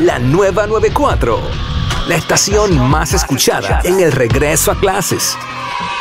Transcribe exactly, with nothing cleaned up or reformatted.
La nueva noventa y cuatro, la estación más escuchada en el regreso a clases.